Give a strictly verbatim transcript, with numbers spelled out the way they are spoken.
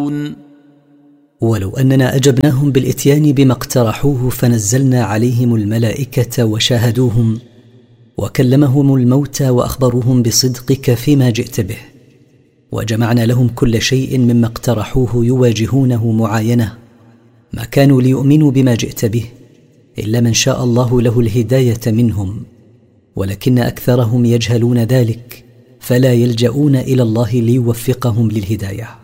يعملون. ولو أننا أجبناهم بالإتيان بما اقترحوه فنزلنا عليهم الملائكة وشاهدوهم وكلمهم الموتى وأخبروهم بصدقك فيما جئت به، وجمعنا لهم كل شيء مما اقترحوه يواجهونه معاينة، ما كانوا ليؤمنوا بما جئت به إلا من شاء الله له الهداية منهم، ولكن أكثرهم يجهلون ذلك فلا يلجؤون إلى الله ليوفقهم للهداية.